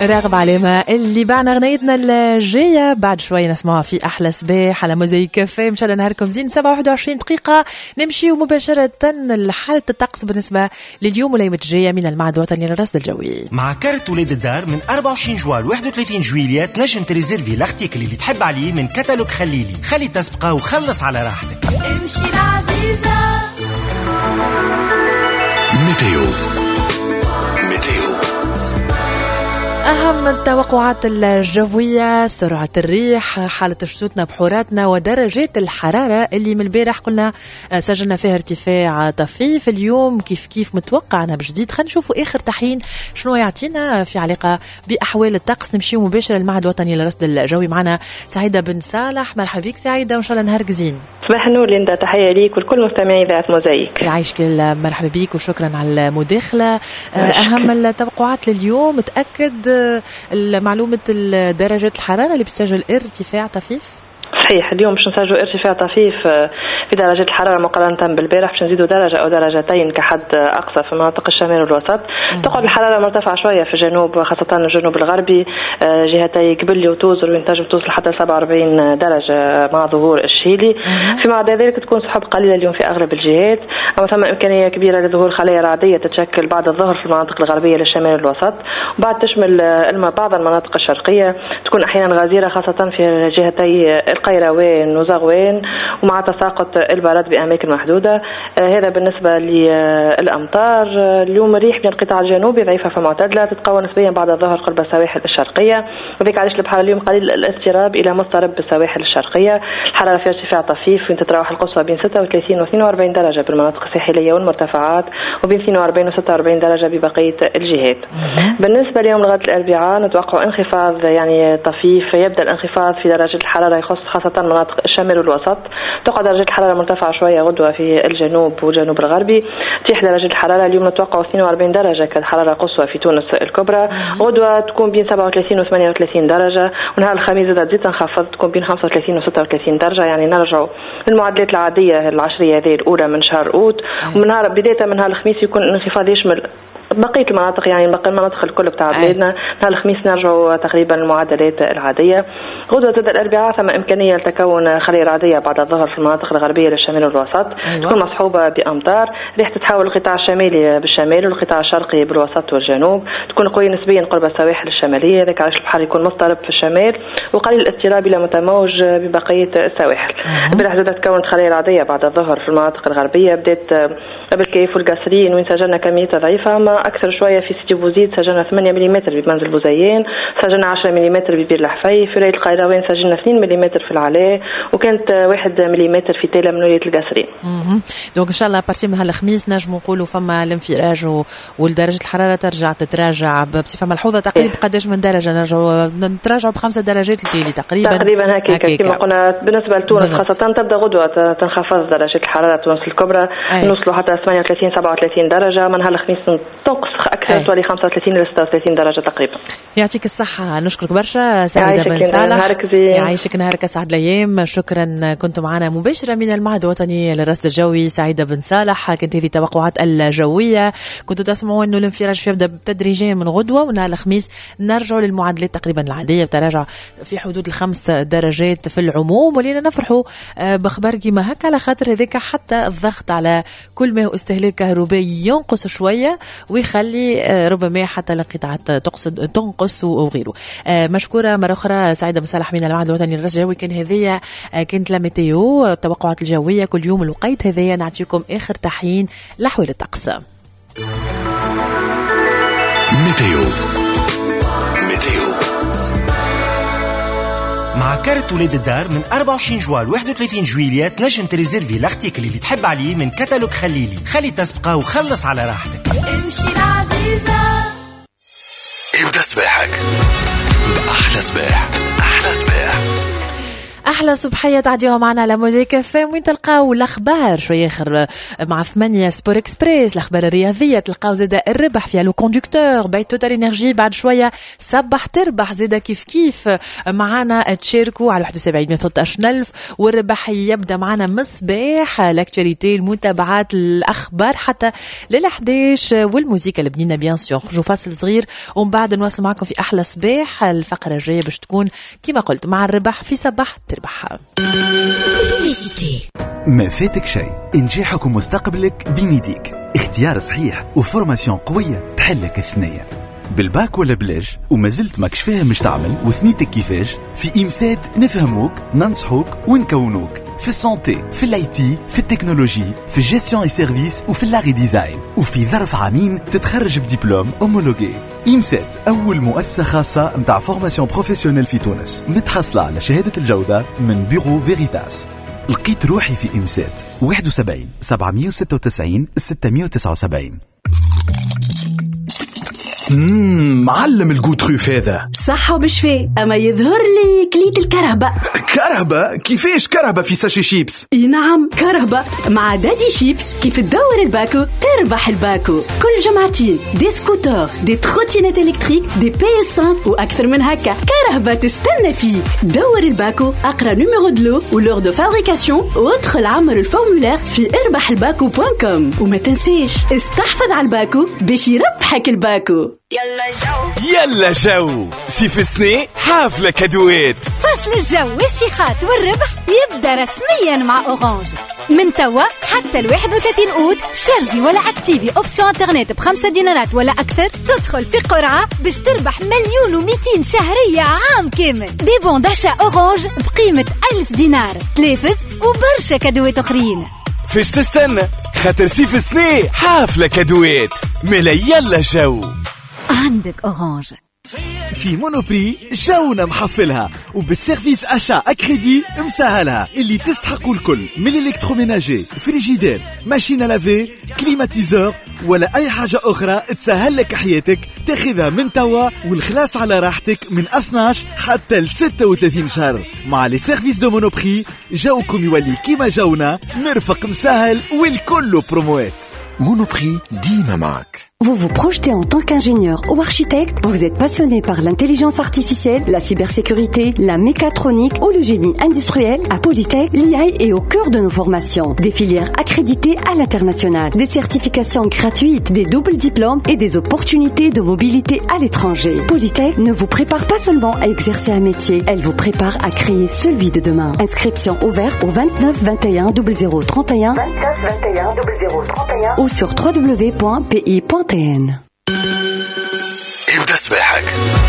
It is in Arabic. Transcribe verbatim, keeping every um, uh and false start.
راغب علامة اللي بعنا غنيتنا الجاية بعد شوية نسمعها في أحلى صباح على موزايك كافيه. إن شاء الله نهاركم زين. سبعة واحد وعشرين دقيقة نمشي مباشرة لحالة الطقس بالنسبة لليوم والأيام الجاية من المعهد الوطني للرصد الجوي. مع كارت ولاد الدار من أربعة وعشرين جوال واحد وثلاثين جويلية تنجم تريزيرفي الارتيكل اللي تحب عليه من كتالوج خليلي. خلي تسبقه وخلص على راحتك. امشي العزيزة. ميتيو ميتيو أهم التوقعات الجوية: سرعة الريح، حالة شتوتنا بحوراتنا، ودرجات الحرارة اللي من البارح قلنا سجلنا فيها ارتفاع طفيف. اليوم كيف كيف متوقعنا بجديد. خلينا نشوفوا آخر تحين شنو يعطينا في علاقة بأحوال الطقس. نمشيو مباشرة للمعهد الوطني للرصد الجوي. معنا سعيدة بن صالح. مرحبا بك سعيدة وإن شاء الله نهارك زين. صباح النور ليندا، تحية ليك والكل مستمعي ذات موزايك. يعيشك. مرحبا بك وشكرا على المداخلة. أهم التوقعات لليوم، تأكد المعلومة درجة الحرارة اللي بتسجل ارتفاع طفيف. صحيح، اليوم باش نسجلوا ارتفاع طفيف في درجة الحرارة مقارنة بالبارح، باش نزيدوا درجة أو درجتين كحد أقصى في مناطق الشمال والوسط. تقعد الحرارة مرتفعة شوية في الجنوب، خاصة الجنوب الغربي، جهتي قبلي وتوزر، وينتجم توصل حتى سبعة وأربعين درجة مع ظهور الشيلي. فيما ذلك تكون سحب قليلة اليوم في أغلب الجهات، أو ثم إمكانية كبيرة لظهور خلايا رعدية تتشكل بعد الظهر في المناطق الغربية للشمال والوسط، وبعد تشمل بعض المناطق الشرقية، تكون أحيانا غزيرة خاصة في جهتي القيروان وزغوان، ومع تساقط البرد بأماكن محدودة. آه هذا بالنسبة للأمطار. آه اليوم الريح بين القطاع الجنوبي ضعيفة فمعتدلة، تتقوى نسبيا بعد الظهر قرب السواحل الشرقية، وذلك علاش البحر اليوم قليل الاضطراب إلى مضطرب بالسواحل الشرقية. الحرارة في ارتفاع طفيف، وين تتراوح القصوى بين ستة وثلاثين و اثنين وأربعين درجة بالمناطق الساحلية والمرتفعات، وبين اثنين وأربعين و ستة وأربعين درجة ببقية الجهات. بالنسبة ليوم لغاية الأربعاء نتوقع انخفاض يعني طفيف. يبدأ الانخفاض في درجة الحرارة يخص خاصة مناطق الشمال والوسط، تقع درجة الحرارة مرتفعة شوية غدوة في الجنوب والجنوب الغربي. تيح درجة الحرارة اليوم نتوقع اثنين وأربعين درجة كالحرارة قصوى في تونس الكبرى، غدوة تكون بين سبعة وثلاثين و ثمانية وثلاثين درجة، ونهار الخميس زادت تزيد تنخفض تكون بين خمسة وثلاثين و ستة وثلاثين درجة. يعني نرجعوا للمعدلات العادية العشرية هذه الأولى من شهر أوت. ومن نهار بداية من نهار الخميس يكون الانخفاض يشمل بقية المناطق، يعني بقية المناطق الكل بتاع بلادنا. نهار الخميس نرجعوا تقريبا المعدلات العادية. غدوة تبدأ الأربعاء ثم إمكانية لتكون خلايا رعدية بعد الظهر في المناطق الغربية للشمال والوسط. أيوة. تكون مصحوبة بأمطار، ريح تتحول القطاع الشمالي بالشمال والقطاع الشرقي بالوسط والجنوب، تكون قوية نسبيا قرب السواحل الشمالية، ذلك علاش البحر يكون مضطرب في الشمال وقليل الاضطراب إلى متموج ببقية السواحل. امبارح زادت تكونت خلايا رعدية بعد الظهر في المناطق الغربية، بدأت قبل كيف والقصرين وين سجلنا كمية ضعيفة، ما أكثر شوية في سيدي بوزيد سجلنا ثمانية ملم بمنزل بوزيان، سجلنا عشرة ملم ببير الحفي، في ولاية القيروان سجلنا اثنين ملم في العلاء، وكانت واحد ملم في تيلا من ولاية القصرين. دونك إن شاء الله بارتي من هالخميس نجم نقولوا فما الانفراج ودرجة الحرارة ترجع تتراجع بصفة ملحوظة. تقريبا قداش من درجة نرجعوا نتراجعوا بخمسة درجات التالي تقريبا تقريبا هكاك كما قلنا. بالنسبة لتونس خاصة تبدأ غدوة تنخفض درجة الحرارة تونس الكبرى، نوصلوا حتى ثمانية وثلاثين سبعة وثلاثين درجة، من هالخميس تنقص أكثر تولي خمسة وثلاثين إلى ستة وثلاثين درجة تقريبا. يعطيك الصحة. نشكرك برشا سعيدة بن صالح. يعيشك نهارك أسعد الأيام. شكرا. كنت معنا مباشرة من المعهد الوطني للرصد الجوي سعيدة بن صالح. كانت هذه توقعات الجوية. كنتوا تسمعوا أنه الانفراج يبدأ تدريجيا من غدوة، ونهار الخميس نرجعوا للمعادلات تقريبا العادية بتراجع في حدود الخمس درجات في العموم. ولينا نفرحوا بخبر كيما هكا على خاطر هذاك حتى الضغط على كل ما هو استهلاك كهربائي ينقص شوية ويخلي ربما حتى القطاعات تقصد تنقص وغيره. مشكورة مرة أخرى سعيدة بن صالح من المعهد الوطني للرصد الجوي. كان هذه كانت لاميتيو التوقعات الجوية كل يوم الوقيت هذه نعطيكم آخر تحيين لأحوال الطقس. ميتيو ميتيو مع كارت ولاد الدار من أربعة وعشرين جوال واحد وثلاثين جويلية تنجم تريزيرفي الارتيكل اللي تحب عليه من كتالوج خليلي. خلي تسبقه وخلص على راحتك. امشي العزيزة. ابدأ صباحك بأحلى صباح. أحلى صباح. أحلى صبحية تعديوها معنا على موزيك فام. وين تلقاو الأخبار شوية آخر مع ثمانية سبور إكسبريس، الأخبار الرياضية تلقاو زيدا الربح فيها لو كوندكتور بيت توتال إنرجي. بعد شوية صبح تربح زيدا كيف كيف معنا تشاركوا على واحد وسبعين مية وثلاثة عشر ألف. والربح يبدأ معنا مصباح لاكتواليتي المتابعات الأخبار حتى للحداش والموسيقى اللبنانية بيان سور. خرجوا فاصل صغير ومن بعد نواصل معكم في أحلى صباح. الفقرة الجاية باش تكون كما قلت مع الربح في صباح تربح. ما فاتك شيء، نجاحك ومستقبلك بميديك. اختيار صحيح وفورماسيون قوية تحلك الثنية. بالباك ولا بلاج وما زلت ماكش فاهم مش تعمل وثنيتك كيفاش؟ في إمسات نفهموك ننصحوك ونكونوك في السانتي، في الاي تي، في التكنولوجي، في الجيستيون اي سيرفيس وفي اللاغي ديزاين. وفي ظرف عامين تتخرج بدبلوم اومولوجي. إمسات أول مؤسسة خاصة متاع فورماسيون بروفيسيونيل في تونس، متحصلة على شهادة الجودة من بيرو فيريتاس. لقيت روحي في إمسات واحد وسبعين سبعمية وستة وتسعين ستمية وتسعة وسبعين. مم معلم الجوتروف هذا صح وبشفاء، أما يظهر لي كليت الكرهبة. كرهبة؟ كيفاش كرهبة في ساشي شيبس؟ اي نعم كرهبة مع دادي شيبس. كيف تدور الباكو تربح الباكو. كل جمعتين دي سكوتر، دي تروتينات إلكتريك، دي بي اس خمسة وأكثر من هكا. كرهبة تستنى فيك. دور الباكو، أقرأ نيميرو دلو ولور دو فابريكاسيون وادخل عمر الفورمولير في اربح الباكو بوان كوم. وما تنسيش استحفظ على الباكو باش يربحك الباكو. يلا جو يلا جو سيف سني حافلة كادوات. فصل الجو والشيخات والربح يبدأ رسميا مع أورانج من توا حتى الواحد وثلاثين أوت. شارجي ولا اكتيفي اوبسيون انترنت بخمسة دينارات ولا أكثر، تدخل في قرعة باش تربح مليون ومئتين شهرية عام كامل. دي بون داشا أورانج بقيمة ألف دينار، تلافز وبرشا كادوات أخرين. فيش تستنى خاطر سيف سني حافلة كادوات ملا. يلا جو عندك أورانج. في مونوبري جونا محفلها وبالسيرفيس أشا أكريدي مسهلها اللي تستحقوا الكل، من الإلكتروميناجي، فريجيدير، ماشينة لافي، كليماتيزور ولا أي حاجة أخرى تسهل لك حياتك. تاخذها من توا والخلاص على راحتك من اثناش حتى ل ستة وثلاثين شهر. مع لي سيرفيس دو مونوبري جوكم يولي كيما جونا، مرفق مسهل والكل بروموات. Monoprix ديما معك. Vous vous projetez en tant qu'ingénieur ou architecte, vous êtes passionné par l'intelligence artificielle, la cybersécurité, la mécatronique ou le génie industriel. À Polytech, l'I A est au cœur de nos formations. Des filières accréditées à l'international, des certifications gratuites, des doubles diplômes et des opportunités de mobilité à l'étranger. Polytech ne vous prépare pas seulement à exercer un métier, elle vous prépare à créer celui de demain. Inscription ouverte au vingt-neuf vingt et un zéro zéro trente et un vingt-neuf vingt et un zéro zéro trente et un ou sur w w w point p i point t n. ابدأ سباحك.